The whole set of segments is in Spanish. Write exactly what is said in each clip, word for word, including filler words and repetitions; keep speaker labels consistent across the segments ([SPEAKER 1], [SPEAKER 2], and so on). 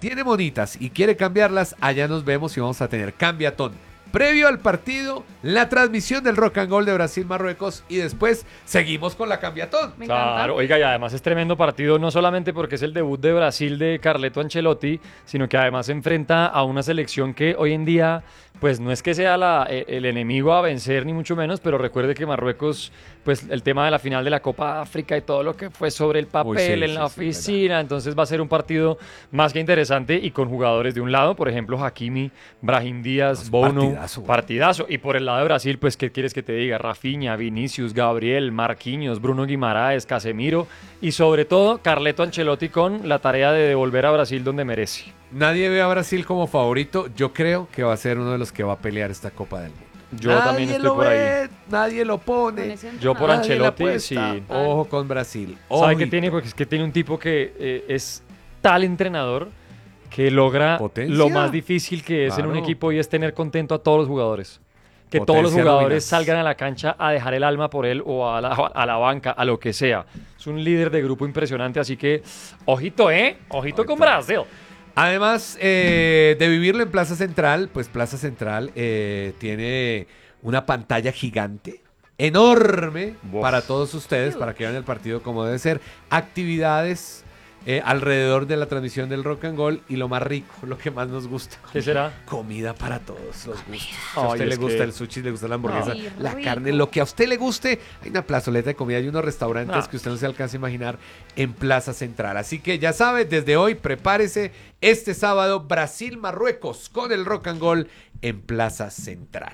[SPEAKER 1] tiene monitas y quiere cambiarlas, allá nos vemos y vamos a tener cambiatón. Previo al partido, la transmisión del Rock and Gold de Brasil-Marruecos y después seguimos con la cambiatón.
[SPEAKER 2] Me
[SPEAKER 3] Claro,
[SPEAKER 2] encanta.
[SPEAKER 3] oiga, y además es tremendo partido, no solamente porque es el debut de Brasil de Carleto Ancelotti, sino que además se enfrenta a una selección que hoy en día, pues no es que sea la, el enemigo a vencer, ni mucho menos, pero recuerde que Marruecos, pues el tema de la final de la Copa África y todo lo que fue sobre el papel
[SPEAKER 1] Uy, sí,
[SPEAKER 3] en
[SPEAKER 1] sí,
[SPEAKER 3] la
[SPEAKER 1] sí,
[SPEAKER 3] oficina, entonces va a ser un partido más que interesante y con jugadores de un lado, por ejemplo, Hakimi, Brahim Díaz,
[SPEAKER 1] Es
[SPEAKER 3] Bono,
[SPEAKER 1] partidazo, güey.
[SPEAKER 3] partidazo. Y por el lado de Brasil, pues, ¿qué quieres que te diga? Rafinha, Vinicius, Gabriel, Marquinhos, Bruno Guimaraes, Casemiro y sobre todo Carleto Ancelotti con la tarea de devolver a Brasil donde merece.
[SPEAKER 1] Nadie ve a Brasil como favorito. Yo creo que va a ser uno de los que va a pelear esta Copa del Mundo.
[SPEAKER 3] Yo
[SPEAKER 1] nadie
[SPEAKER 3] también estoy
[SPEAKER 1] lo
[SPEAKER 3] por ahí.
[SPEAKER 1] ve, nadie lo
[SPEAKER 2] Con
[SPEAKER 1] pone.
[SPEAKER 2] ese
[SPEAKER 3] Yo por
[SPEAKER 2] entrenador.
[SPEAKER 1] Nadie le
[SPEAKER 3] Ancelotti,
[SPEAKER 1] apuesta.
[SPEAKER 3] sí.
[SPEAKER 1] Ojo con Brasil.
[SPEAKER 3] ¿Sabe qué
[SPEAKER 1] Ojito.
[SPEAKER 3] tiene? Porque es que tiene un tipo que eh, es tal entrenador que logra
[SPEAKER 1] Potencia.
[SPEAKER 3] lo más difícil que es en un
[SPEAKER 1] Claro.
[SPEAKER 3] equipo y es tener contento a todos los jugadores. Que
[SPEAKER 1] Potencia
[SPEAKER 3] todos los jugadores
[SPEAKER 1] dominante.
[SPEAKER 3] salgan a la cancha a dejar el alma por él o a la, a la banca, a lo que sea. Es un líder de grupo impresionante, así que ojito, ¿eh? Ojito con Brasil.
[SPEAKER 1] Además eh, de vivirlo en Plaza Central, pues Plaza Central eh, tiene una pantalla gigante, enorme,
[SPEAKER 3] Uf.
[SPEAKER 1] para todos ustedes, para que vean el partido como debe ser. Actividades eh, alrededor de la transmisión del Rock and Gold y lo más rico, lo que más nos gusta.
[SPEAKER 3] ¿Qué será?
[SPEAKER 1] Comida para todos los gustos. Si a
[SPEAKER 3] Ay,
[SPEAKER 1] usted le
[SPEAKER 3] es
[SPEAKER 1] gusta
[SPEAKER 3] que-
[SPEAKER 1] el sushi, le gusta la hamburguesa,
[SPEAKER 2] Sí,
[SPEAKER 1] la
[SPEAKER 2] rico.
[SPEAKER 1] carne, lo que a usted le guste, hay una plazoleta de comida, hay unos restaurantes
[SPEAKER 3] Ah.
[SPEAKER 1] que usted no se alcanza a imaginar en Plaza Central. Así que ya sabe, desde hoy prepárese este sábado Brasil-Marruecos con el Rock and Gold en Plaza Central.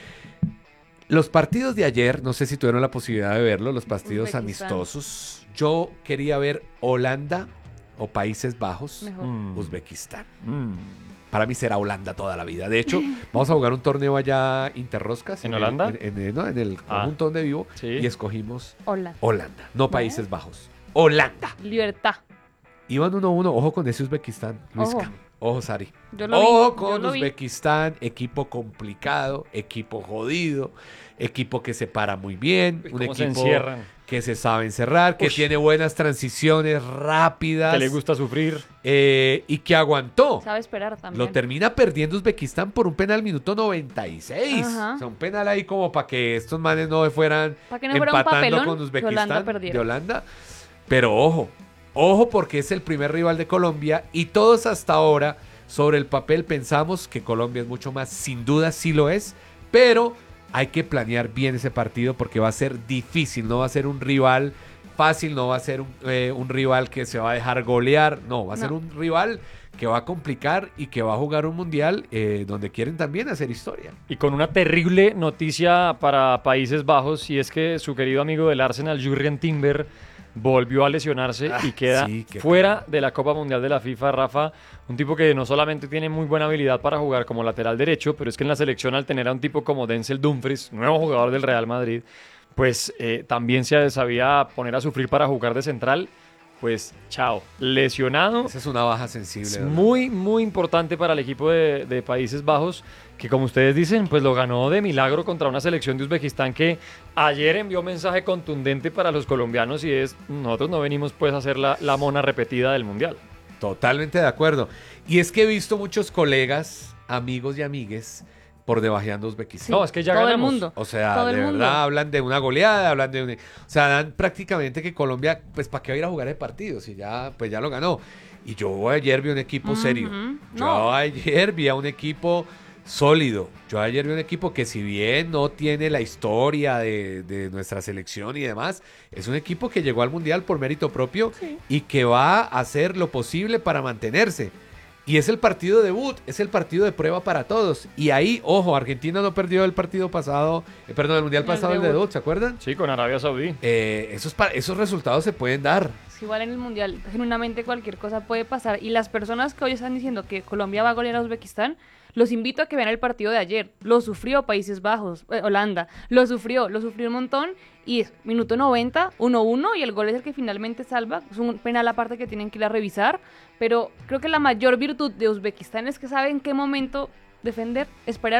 [SPEAKER 1] Los partidos de ayer, no sé si tuvieron la posibilidad de verlo, los partidos
[SPEAKER 2] Uzbekistán.
[SPEAKER 1] amistosos. Yo quería ver Holanda o Países Bajos,
[SPEAKER 2] Mejor.
[SPEAKER 3] Mm,
[SPEAKER 1] Uzbekistán.
[SPEAKER 3] mm.
[SPEAKER 1] Para mí será Holanda toda la vida. De hecho, vamos a jugar un torneo allá Interroscas.
[SPEAKER 3] ¿En
[SPEAKER 1] el-
[SPEAKER 3] Holanda?
[SPEAKER 1] En, en- no, en el
[SPEAKER 3] Ah.
[SPEAKER 1] conjunto donde vivo.
[SPEAKER 3] Sí.
[SPEAKER 1] Y escogimos
[SPEAKER 2] Hola.
[SPEAKER 1] Holanda, no Países Bajos. Holanda.
[SPEAKER 2] Libertad.
[SPEAKER 1] Iban uno a uno. Ojo con ese Uzbekistán, Luisca.
[SPEAKER 2] Ojo.
[SPEAKER 1] Ojo, Sari.
[SPEAKER 2] Yo lo vi,
[SPEAKER 1] Ojo
[SPEAKER 2] yo
[SPEAKER 1] con
[SPEAKER 2] lo vi.
[SPEAKER 1] Uzbekistán. Equipo complicado, equipo jodido, equipo que se para muy bien.
[SPEAKER 3] Uy,
[SPEAKER 1] Un
[SPEAKER 3] cómo se
[SPEAKER 1] equipo
[SPEAKER 3] encierran.
[SPEAKER 1] que se sabe encerrar, que
[SPEAKER 3] Ush.
[SPEAKER 1] tiene buenas transiciones rápidas.
[SPEAKER 3] Que le gusta sufrir.
[SPEAKER 1] eh, y que aguantó.
[SPEAKER 2] Sabe esperar también.
[SPEAKER 1] Lo termina perdiendo Uzbekistán por un penal minuto noventa y seis.
[SPEAKER 2] Ajá.
[SPEAKER 1] O sea, un penal ahí como para que estos manes no fueran
[SPEAKER 2] Para que no fuera un
[SPEAKER 1] empatando
[SPEAKER 2] papelón,
[SPEAKER 1] con
[SPEAKER 2] que
[SPEAKER 1] Uzbekistán
[SPEAKER 2] Holanda perdiera.
[SPEAKER 1] de Holanda. Pero ojo, ojo porque es el primer rival de Colombia y todos hasta ahora sobre el papel pensamos que Colombia es mucho más. Sin duda sí lo es, pero hay que planear bien ese partido porque va a ser difícil, no va a ser un rival fácil, no va a ser un, eh, un rival que se va a dejar golear, no, va a
[SPEAKER 2] No.
[SPEAKER 1] ser un rival que va a complicar y que va a jugar un mundial eh, donde quieren también hacer historia.
[SPEAKER 3] Y con una terrible noticia para Países Bajos, y es que su querido amigo del Arsenal, Jurrien Timber, volvió a lesionarse
[SPEAKER 1] Ah,
[SPEAKER 3] y queda
[SPEAKER 1] sí, qué
[SPEAKER 3] fuera
[SPEAKER 1] pena.
[SPEAKER 3] de la Copa Mundial de la FIFA, Rafa. Un tipo que no solamente tiene muy buena habilidad para jugar como lateral derecho, pero es que en la selección, al tener a un tipo como Denzel Dumfries, nuevo jugador del Real Madrid, pues eh, también se sabía poner a sufrir para jugar de central. Pues chao, lesionado.
[SPEAKER 1] Esa es una baja sensible.
[SPEAKER 3] Es
[SPEAKER 1] ¿verdad?
[SPEAKER 3] muy, muy importante para el equipo de, de Países Bajos, que como ustedes dicen, pues lo ganó de milagro contra una selección de Uzbekistán que ayer envió un mensaje contundente para los colombianos y es, nosotros no venimos pues a hacer la, la mona repetida del Mundial.
[SPEAKER 1] Totalmente de acuerdo. Y es que he visto muchos colegas, amigos y amigues por debajeando Uzbekistán.
[SPEAKER 2] Sí,
[SPEAKER 3] No, es que ya
[SPEAKER 2] todo
[SPEAKER 3] ganamos.
[SPEAKER 2] el mundo.
[SPEAKER 1] O sea,
[SPEAKER 2] Todo
[SPEAKER 1] de
[SPEAKER 2] el
[SPEAKER 1] verdad
[SPEAKER 2] mundo.
[SPEAKER 1] hablan de una goleada, hablan de un... O sea, dan prácticamente que Colombia, pues, ¿para qué va a ir a jugar el partido? Si ya, pues, ya lo ganó. Y yo ayer vi un equipo serio.
[SPEAKER 2] Ujú.
[SPEAKER 1] Yo
[SPEAKER 2] No.
[SPEAKER 1] ayer vi a un equipo sólido. Yo ayer vi un equipo que si bien no tiene la historia de, de nuestra selección y demás, es un equipo que llegó al Mundial por mérito propio
[SPEAKER 2] Sí.
[SPEAKER 1] y que va a hacer lo posible para mantenerse. Y es el partido debut, es el partido de prueba para todos. Y ahí, ojo, Argentina no perdió el partido pasado, eh, perdón, el Mundial
[SPEAKER 2] El
[SPEAKER 1] pasado, el
[SPEAKER 2] debut.
[SPEAKER 1] debut, ¿se acuerdan?
[SPEAKER 3] Sí, con Arabia Saudí.
[SPEAKER 1] Eh, esos, pa- esos resultados se pueden dar.
[SPEAKER 2] Es igual en el mundial, genuinamente cualquier cosa puede pasar. Y las personas que hoy están diciendo que Colombia va a golear a Uzbekistán, los invito a que vean el partido de ayer. Lo sufrió Países Bajos, eh, Holanda. Lo sufrió, lo sufrió un montón. Y es minuto noventa, uno uno, y el gol es el que finalmente salva. Es un penal aparte que tienen que ir a revisar. Pero creo que la mayor virtud de Uzbekistán es que sabe en qué momento defender, esperarse,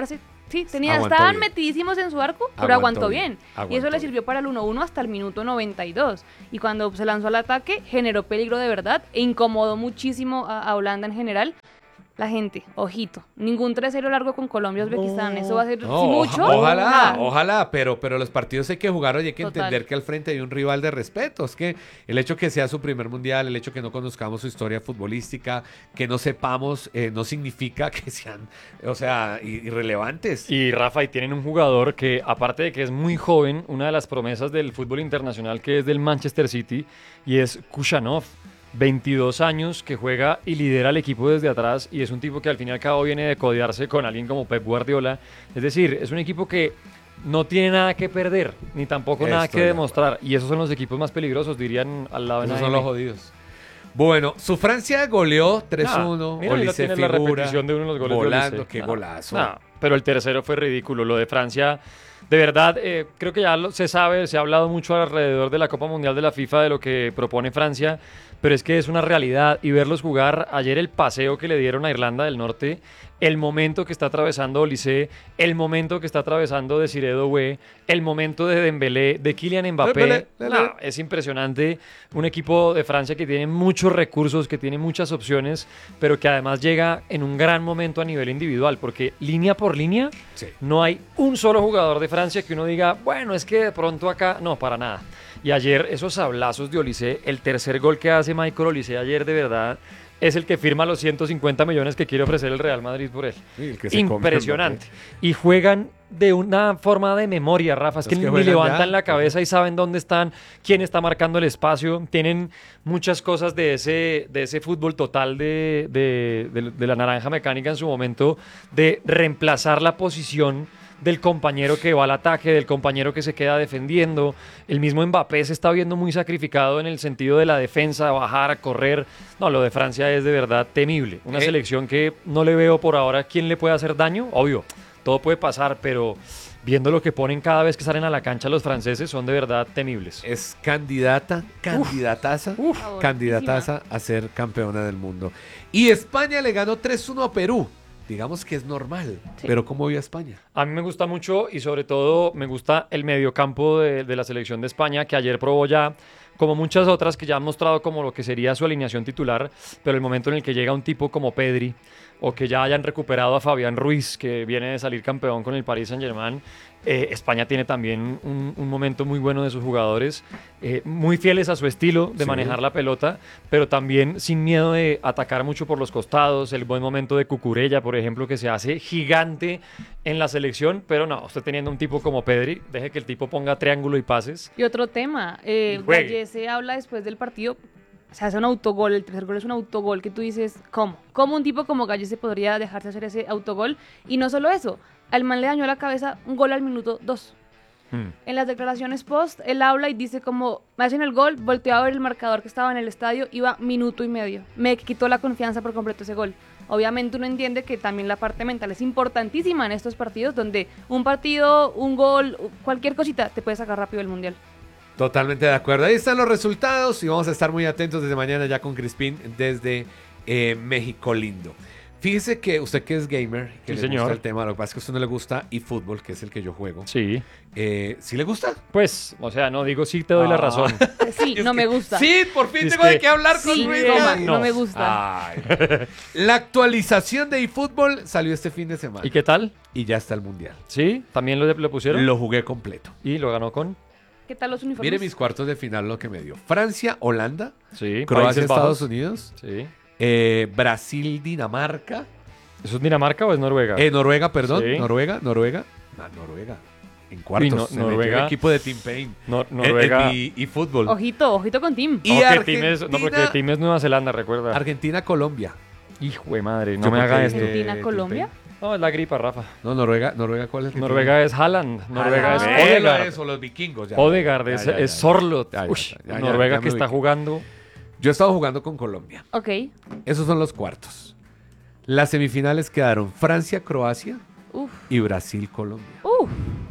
[SPEAKER 2] Sí, tenía,
[SPEAKER 1] Aguantó
[SPEAKER 2] estaban
[SPEAKER 1] bien.
[SPEAKER 2] metidísimos en su arco, pero
[SPEAKER 1] Aguantó
[SPEAKER 2] aguantó,
[SPEAKER 1] bien,
[SPEAKER 2] bien.
[SPEAKER 1] aguantó
[SPEAKER 2] Y eso le
[SPEAKER 1] bien.
[SPEAKER 2] sirvió para el uno uno hasta el minuto noventa y dos. Y cuando se lanzó al ataque, generó peligro de verdad e incomodó muchísimo a, a Holanda en general. La gente, ojito, ningún tres cero largo con Colombia Uzbekistán. Eso va a ser
[SPEAKER 1] No,
[SPEAKER 2] si
[SPEAKER 1] oja-
[SPEAKER 2] mucho.
[SPEAKER 1] ojalá,
[SPEAKER 2] nada.
[SPEAKER 1] ojalá, pero, pero los partidos hay que jugar, oye, hay que
[SPEAKER 2] Total.
[SPEAKER 1] entender que al frente hay un rival de respeto. Es que el hecho que sea su primer mundial, el hecho que no conozcamos su historia futbolística, que no sepamos, eh, no significa que sean, o sea, i- irrelevantes.
[SPEAKER 3] Y Rafa, y tienen un jugador que, aparte de que es muy joven, una de las promesas del fútbol internacional que es del Manchester City, y es Kushanov. veintidós años, que juega y lidera el equipo desde atrás, y es un tipo que al fin y al cabo viene de codearse con alguien como Pep Guardiola. Es decir, es un equipo que no tiene nada que perder, ni tampoco nada
[SPEAKER 1] Estoy
[SPEAKER 3] que
[SPEAKER 1] de
[SPEAKER 3] demostrar. Y esos son los equipos más peligrosos, dirían al lado de
[SPEAKER 1] Esos
[SPEAKER 3] N A M.
[SPEAKER 1] son los jodidos. Bueno, su Francia goleó tres uno,
[SPEAKER 3] Nah, mira, ahí lo
[SPEAKER 1] Olise
[SPEAKER 3] tienes la
[SPEAKER 1] figura,
[SPEAKER 3] repetición de uno de los goles de
[SPEAKER 1] volando,
[SPEAKER 3] Olise.
[SPEAKER 1] qué
[SPEAKER 3] Nah,
[SPEAKER 1] golazo.
[SPEAKER 3] nah, pero el tercero fue ridículo. Lo de Francia, de verdad, eh, creo que ya lo- se sabe, se ha hablado mucho alrededor de la Copa Mundial de la FIFA de lo que propone Francia, pero es que es una realidad. Y verlos jugar ayer, el paseo que le dieron a Irlanda del Norte, el momento que está atravesando Olise, el momento que está atravesando Desiré Doué, el momento de Dembélé, de Kylian Mbappé,
[SPEAKER 1] Dembélé, Dembélé.
[SPEAKER 3] nah, es impresionante. Un equipo de Francia que tiene muchos recursos, que tiene muchas opciones, pero que además llega en un gran momento a nivel individual, porque línea por línea
[SPEAKER 1] Sí.
[SPEAKER 3] no hay un solo jugador de Francia que uno diga, bueno, es que de pronto acá, no, para nada. Y ayer esos sablazos de Olise, el tercer gol que hace Michael Olise ayer, de verdad, es el que firma los ciento cincuenta millones que quiere ofrecer el Real Madrid por él.
[SPEAKER 1] Sí, el que se come
[SPEAKER 3] Impresionante.
[SPEAKER 1] Mbappé.
[SPEAKER 3] Y juegan de una forma de memoria, Rafa. Es que,
[SPEAKER 1] Los que
[SPEAKER 3] ni
[SPEAKER 1] juegan
[SPEAKER 3] levantan
[SPEAKER 1] ya.
[SPEAKER 3] la cabeza y saben dónde están, quién está marcando el espacio. Tienen muchas cosas de ese, de ese fútbol total de, de, de- de la naranja mecánica en su momento, de reemplazar la posición del compañero que va al ataque, del compañero que se queda defendiendo. El mismo Mbappé se está viendo muy sacrificado en el sentido de la defensa, bajar, correr. No, lo de Francia es de verdad temible. Una
[SPEAKER 1] Eh.
[SPEAKER 3] selección que no le veo por ahora quién le puede hacer daño. Obvio, todo puede pasar, pero viendo lo que ponen cada vez que salen a la cancha los franceses, son de verdad temibles.
[SPEAKER 1] Es candidata, candidataza,
[SPEAKER 2] Favoritísima.
[SPEAKER 1] candidataza a ser campeona del mundo. Y España le ganó tres uno a Perú. Digamos que es normal,
[SPEAKER 2] Sí.
[SPEAKER 1] pero ¿cómo vio a España?
[SPEAKER 3] A mí me gusta mucho y sobre todo me gusta el mediocampo de, de la selección de España, que ayer probó ya, como muchas otras que ya han mostrado como lo que sería su alineación titular, pero el momento en el que llega un tipo como Pedri, o que ya hayan recuperado a Fabián Ruiz, que viene de salir campeón con el Paris Saint-Germain, eh, España tiene también un, un momento muy bueno de sus jugadores, eh, muy fieles a su estilo de
[SPEAKER 1] Sí.
[SPEAKER 3] manejar la pelota, pero también sin miedo de atacar mucho por los costados, el buen momento de Cucurella, por ejemplo, que se hace gigante en la selección, pero no, usted teniendo un tipo como Pedri, deje que el tipo ponga triángulo y pases.
[SPEAKER 2] Y otro tema, eh,
[SPEAKER 3] Y juegue.
[SPEAKER 2] Gallese habla después del partido, se hace un autogol, el tercer gol es un autogol que tú dices, ¿cómo? ¿Cómo un tipo como Gallese podría dejarse hacer ese autogol? Y no solo eso, al man le dañó la cabeza un gol al minuto dos.
[SPEAKER 3] Hmm.
[SPEAKER 2] En las declaraciones post, él habla y dice como, me hacen el gol, volteé a ver el marcador que estaba en el estadio, iba minuto y medio. Me quitó la confianza por completo ese gol. Obviamente uno entiende que también la parte mental es importantísima en estos partidos, donde un partido, un gol, cualquier cosita te puede sacar rápido del mundial.
[SPEAKER 1] Totalmente de acuerdo. Ahí están los resultados y vamos a estar muy atentos desde mañana ya con Crispín desde eh, México lindo. Fíjese que usted que es gamer, que
[SPEAKER 3] Sí,
[SPEAKER 1] le
[SPEAKER 3] señor.
[SPEAKER 1] gusta el tema, lo que pasa es que a usted no le gusta y fútbol, que es el que yo juego.
[SPEAKER 3] Sí,
[SPEAKER 1] Eh, ¿Sí le gusta?
[SPEAKER 3] pues, o sea, no digo sí te doy la
[SPEAKER 1] Ah.
[SPEAKER 3] razón.
[SPEAKER 2] Sí,
[SPEAKER 1] Es
[SPEAKER 2] no
[SPEAKER 1] que-
[SPEAKER 2] me gusta.
[SPEAKER 1] Sí, por fin
[SPEAKER 3] Es
[SPEAKER 1] tengo de
[SPEAKER 3] que-
[SPEAKER 1] qué hablar con
[SPEAKER 2] Sí,
[SPEAKER 1] Luis.
[SPEAKER 2] toma,
[SPEAKER 3] no.
[SPEAKER 2] no me gusta.
[SPEAKER 1] Ay. La actualización de eFootball salió este fin de semana
[SPEAKER 3] ¿Y qué tal?
[SPEAKER 1] y ya está el mundial.
[SPEAKER 3] ¿Sí? ¿También lo, lo pusieron?
[SPEAKER 1] Lo jugué completo.
[SPEAKER 3] ¿Y lo ganó con?
[SPEAKER 2] ¿Qué tal los uniformes?
[SPEAKER 1] Mire mis cuartos de final lo que me dio. Francia, Holanda,
[SPEAKER 3] Sí.
[SPEAKER 1] Croacia,
[SPEAKER 3] Países
[SPEAKER 1] Estados
[SPEAKER 3] Bajos.
[SPEAKER 1] Unidos,
[SPEAKER 3] Sí.
[SPEAKER 1] eh, Brasil, Dinamarca,
[SPEAKER 3] ¿Eso es Dinamarca o es Noruega?
[SPEAKER 1] eh, Noruega, perdón,
[SPEAKER 3] Sí.
[SPEAKER 1] Noruega, Noruega, ah, Noruega. En cuartos,
[SPEAKER 3] Y no-
[SPEAKER 1] se metió
[SPEAKER 3] Noruega-
[SPEAKER 1] el equipo de Team Payne.
[SPEAKER 3] No-
[SPEAKER 1] Eh,
[SPEAKER 3] Noruega.
[SPEAKER 1] eh, y, y fútbol.
[SPEAKER 2] Ojito, ojito con Tim.
[SPEAKER 1] Y
[SPEAKER 3] No, que
[SPEAKER 1] Argentina,
[SPEAKER 3] Team es- no, porque Team es Nueva Zelanda, recuerda.
[SPEAKER 1] Argentina, Colombia.
[SPEAKER 3] Hijo de madre, no
[SPEAKER 1] Yo
[SPEAKER 3] me
[SPEAKER 1] porque,
[SPEAKER 3] haga
[SPEAKER 1] eh,
[SPEAKER 3] esto.
[SPEAKER 2] Argentina,
[SPEAKER 1] Team
[SPEAKER 2] Colombia.
[SPEAKER 1] Payne.
[SPEAKER 3] No, es la gripa, Rafa.
[SPEAKER 1] No, Noruega, Noruega, ¿cuál es? el que
[SPEAKER 3] Noruega es Haaland.
[SPEAKER 1] tiene?
[SPEAKER 3] Noruega
[SPEAKER 1] Ah,
[SPEAKER 3] es
[SPEAKER 1] velo
[SPEAKER 3] Odegaard.
[SPEAKER 1] eso, los vikingos. ya.
[SPEAKER 3] Odegaard
[SPEAKER 1] Ya,
[SPEAKER 3] es,
[SPEAKER 1] ya, ya,
[SPEAKER 3] es
[SPEAKER 1] ya.
[SPEAKER 3] Sorlot.
[SPEAKER 1] Ya, ya,
[SPEAKER 3] Uy,
[SPEAKER 1] ya, ya,
[SPEAKER 3] Noruega
[SPEAKER 1] ya me
[SPEAKER 3] que está
[SPEAKER 1] ubiqué.
[SPEAKER 3] jugando.
[SPEAKER 1] Yo he estado jugando con Colombia.
[SPEAKER 2] Ok.
[SPEAKER 1] Esos son los cuartos. Las semifinales quedaron Francia, Croacia
[SPEAKER 2] Uf,
[SPEAKER 1] y Brasil, Colombia.
[SPEAKER 2] uf.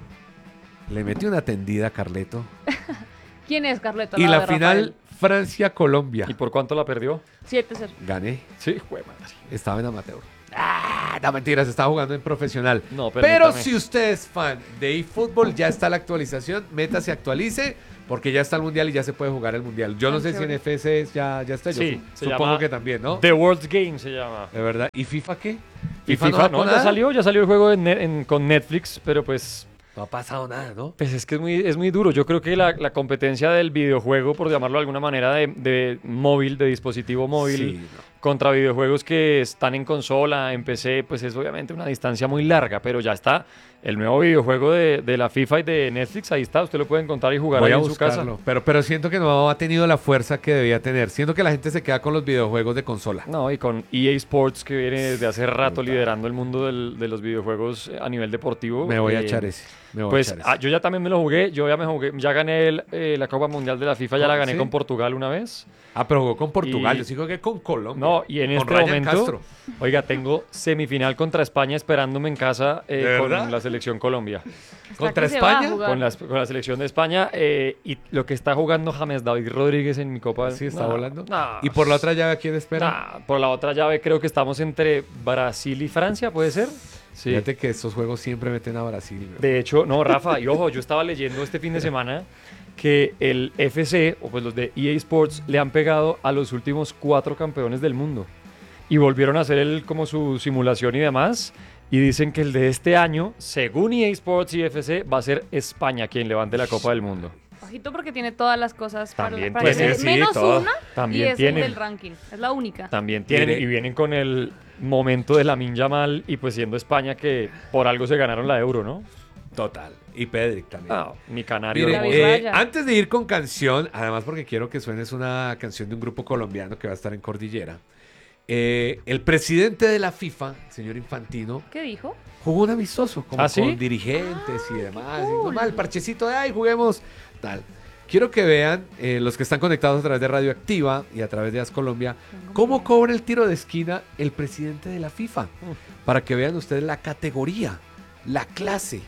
[SPEAKER 1] Le metí una tendida a Carleto.
[SPEAKER 2] ¿Quién es Carleto?
[SPEAKER 1] Y
[SPEAKER 2] Al
[SPEAKER 1] la
[SPEAKER 2] lado de
[SPEAKER 1] final,
[SPEAKER 2] Rafael.
[SPEAKER 1] Francia, Colombia.
[SPEAKER 3] ¿Y por cuánto la perdió?
[SPEAKER 2] siete cero.
[SPEAKER 1] Gané.
[SPEAKER 3] Sí, jue madre.
[SPEAKER 1] Estaba en amateur. Ah, no, mentiras, está jugando en profesional.
[SPEAKER 3] No,
[SPEAKER 1] Pero
[SPEAKER 3] permítame.
[SPEAKER 1] si usted es fan de eFootball, ya está la actualización. Métase, actualice, porque ya está el Mundial y ya se puede jugar el Mundial. Yo no
[SPEAKER 2] Tan
[SPEAKER 1] sé si en
[SPEAKER 2] chévere.
[SPEAKER 1] F C ya, ya está. Yo
[SPEAKER 3] Sí,
[SPEAKER 1] su-
[SPEAKER 3] se
[SPEAKER 1] supongo
[SPEAKER 3] llama
[SPEAKER 1] que también, ¿no?
[SPEAKER 3] The World's Game se llama.
[SPEAKER 1] De verdad. ¿Y FIFA qué?
[SPEAKER 3] Y FIFA,
[SPEAKER 1] sacó
[SPEAKER 3] no, ya
[SPEAKER 1] nada?
[SPEAKER 3] salió, ya salió el juego en ne- en- con Netflix, pero pues,
[SPEAKER 1] No ha pasado nada, ¿no?
[SPEAKER 3] pues es que es muy, es muy duro. Yo creo que la, la competencia del videojuego, por llamarlo de alguna manera, de, de móvil, de dispositivo móvil,
[SPEAKER 1] Sí, no.
[SPEAKER 3] contra videojuegos que están en consola, en P C, pues es obviamente una distancia muy larga, pero ya está. El nuevo videojuego de, de la FIFA y de Netflix, ahí está, usted lo puede encontrar y jugar
[SPEAKER 1] Voy
[SPEAKER 3] ahí
[SPEAKER 1] a
[SPEAKER 3] en su casa.
[SPEAKER 1] buscarlo. Pero, pero siento que no ha tenido la fuerza que debía tener. Siento que la gente se queda con los videojuegos de consola.
[SPEAKER 3] No, y con E A Sports, que viene desde hace rato
[SPEAKER 1] Brutal.
[SPEAKER 3] liderando el mundo del- de los videojuegos a nivel deportivo.
[SPEAKER 1] Me voy a
[SPEAKER 3] eh,
[SPEAKER 1] echar ese. Me voy
[SPEAKER 3] Pues
[SPEAKER 1] a echar ese.
[SPEAKER 3] ah, yo ya también me lo jugué, yo ya me jugué, ya gané el, eh, la Copa Mundial de la FIFA, ya la gané
[SPEAKER 1] ¿Sí?
[SPEAKER 3] con Portugal una vez.
[SPEAKER 1] Ah, pero jugó con Portugal.
[SPEAKER 3] y-
[SPEAKER 1] Yo sí jugué con Colombia.
[SPEAKER 3] No, y en
[SPEAKER 1] con
[SPEAKER 3] este
[SPEAKER 1] Ryan
[SPEAKER 3] momento,
[SPEAKER 1] Castro.
[SPEAKER 3] oiga, tengo semifinal contra España esperándome en casa eh,
[SPEAKER 1] ¿De
[SPEAKER 3] con
[SPEAKER 1] verdad?
[SPEAKER 3] la selección Colombia.
[SPEAKER 2] Hasta
[SPEAKER 1] ¿Contra
[SPEAKER 2] que se va a
[SPEAKER 1] España?
[SPEAKER 2] jugar.
[SPEAKER 3] Con la, con la selección de España eh, y lo que está jugando James David Rodríguez en mi Copa.
[SPEAKER 1] Sí, está
[SPEAKER 3] nah,
[SPEAKER 1] volando.
[SPEAKER 3] nah,
[SPEAKER 1] ¿Y por la otra llave a quién espera?
[SPEAKER 3] nah, por la otra llave creo que estamos entre Brasil y Francia, ¿puede ser? Sí.
[SPEAKER 1] Fíjate que estos juegos siempre meten a Brasil. güey.
[SPEAKER 3] De hecho, no, Rafa, y ojo, yo estaba leyendo este fin de semana que el F C, o pues los de E A Sports, le han pegado a los últimos cuatro campeones del mundo. Y volvieron a hacer el, como su simulación y demás. Y dicen que el de este año, según E A Sports y F C, va a ser España quien levante la Copa del Mundo.
[SPEAKER 2] Ojito porque tiene todas las cosas para,
[SPEAKER 3] También
[SPEAKER 2] para
[SPEAKER 3] tiene,
[SPEAKER 2] ser
[SPEAKER 1] sí,
[SPEAKER 2] menos
[SPEAKER 1] todo.
[SPEAKER 2] una
[SPEAKER 3] También
[SPEAKER 2] y es
[SPEAKER 3] tiene.
[SPEAKER 2] el del ranking. Es la única.
[SPEAKER 3] También tienen,
[SPEAKER 1] Mire.
[SPEAKER 3] y vienen con el momento de Lamine Yamal y pues siendo España que por algo se ganaron la Euro, ¿no?
[SPEAKER 1] Total. Y Pedrick también.
[SPEAKER 3] Ah, mi canario.
[SPEAKER 1] Mire,
[SPEAKER 2] David
[SPEAKER 3] hermoso.
[SPEAKER 1] eh,
[SPEAKER 2] Raya.
[SPEAKER 1] antes de ir con canción, además porque quiero que suene, es una canción de un grupo colombiano que va a estar en Cordillera. eh, el presidente de la FIFA, el señor Infantino,
[SPEAKER 2] ¿Qué dijo?
[SPEAKER 1] jugó un amistoso como
[SPEAKER 3] ¿Ah, sí?
[SPEAKER 1] con dirigentes y demás. Y
[SPEAKER 2] cool.
[SPEAKER 1] normal, el parchecito de ay, juguemos. Tal. Quiero que vean, eh, los que están conectados a través de Radioactiva y a través de As Colombia, cómo cobra el tiro de esquina el presidente de la FIFA. Para que vean ustedes la categoría, la clase,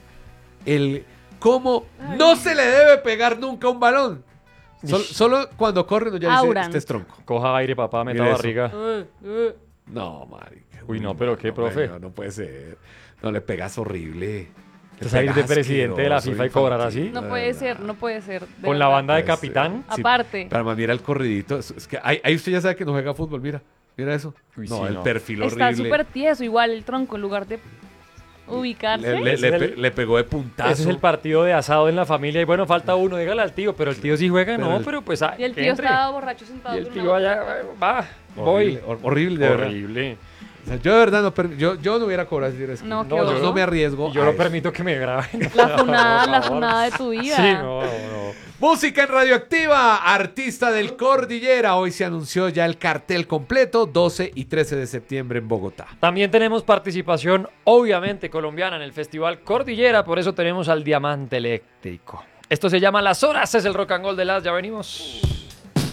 [SPEAKER 1] el cómo
[SPEAKER 2] Ay.
[SPEAKER 1] no se le debe pegar nunca un balón. Sol- solo cuando corre uno ya dice,
[SPEAKER 2] Auran.
[SPEAKER 1] este es tronco.
[SPEAKER 3] Coja aire, papá, meta
[SPEAKER 1] Mira eso.
[SPEAKER 3] barriga.
[SPEAKER 2] Uh, uh.
[SPEAKER 1] No, marica.
[SPEAKER 3] Uy, no, pero qué, profe.
[SPEAKER 1] No, no puede ser. No, le pegas horrible. Le
[SPEAKER 3] ¿Te salir de
[SPEAKER 1] pegas
[SPEAKER 3] presidente de la
[SPEAKER 1] asqueroso,
[SPEAKER 3] FIFA y cobrar
[SPEAKER 1] Infantino,
[SPEAKER 3] así?
[SPEAKER 2] No
[SPEAKER 1] de
[SPEAKER 2] puede
[SPEAKER 1] verdad.
[SPEAKER 2] ser, no puede ser. de
[SPEAKER 3] Con la
[SPEAKER 2] verdad.
[SPEAKER 3] banda de
[SPEAKER 1] Puede ser.
[SPEAKER 3] capitán.
[SPEAKER 1] Sí,
[SPEAKER 2] Aparte.
[SPEAKER 1] Pero además, mira el corridito. Es, es que ahí, ahí usted ya sabe que no juega fútbol. Mira, mira eso.
[SPEAKER 3] Uy,
[SPEAKER 1] no,
[SPEAKER 3] sí,
[SPEAKER 1] el
[SPEAKER 3] no.
[SPEAKER 1] perfil
[SPEAKER 2] Está
[SPEAKER 1] horrible.
[SPEAKER 2] súper tieso, igual el tronco, en lugar de ubicarse.
[SPEAKER 1] Le, le-
[SPEAKER 3] Ese
[SPEAKER 1] le
[SPEAKER 3] es el-
[SPEAKER 1] pe- le pegó de puntazo.
[SPEAKER 3] Ese es el partido de asado en la familia. Y bueno, falta uno, dígale al tío. Pero el tío sí juega,
[SPEAKER 1] Pero
[SPEAKER 3] no,
[SPEAKER 1] el-
[SPEAKER 3] pero pues. ah,
[SPEAKER 2] Y el
[SPEAKER 3] que
[SPEAKER 2] tío
[SPEAKER 3] entre.
[SPEAKER 2] estaba borracho sentado.
[SPEAKER 3] Y el
[SPEAKER 2] con
[SPEAKER 3] tío
[SPEAKER 2] una
[SPEAKER 3] allá,
[SPEAKER 2] botella.
[SPEAKER 3] va, voy.
[SPEAKER 1] Horrible, hor- horrible, de verdad.
[SPEAKER 3] Horrible.
[SPEAKER 1] O sea, yo de verdad no, per- yo, yo no hubiera cobrado ese tiro de esquina.
[SPEAKER 2] No,
[SPEAKER 3] qué
[SPEAKER 1] yo
[SPEAKER 3] horror.
[SPEAKER 1] no me arriesgo.
[SPEAKER 3] Y yo
[SPEAKER 1] a
[SPEAKER 3] no
[SPEAKER 1] eso.
[SPEAKER 3] permito que me graben.
[SPEAKER 2] La funada,
[SPEAKER 3] Por
[SPEAKER 2] la
[SPEAKER 3] favor.
[SPEAKER 2] funada de tu vida.
[SPEAKER 3] Sí, no, no, no.
[SPEAKER 1] Música en Radioactiva, artista del Cordillera. Hoy se anunció ya el cartel completo, doce y trece de septiembre en Bogotá.
[SPEAKER 3] También tenemos participación, obviamente, colombiana en el Festival Cordillera, por eso tenemos al Diamante Eléctrico. Esto se llama Las Horas, es el rock and roll de las, ya venimos.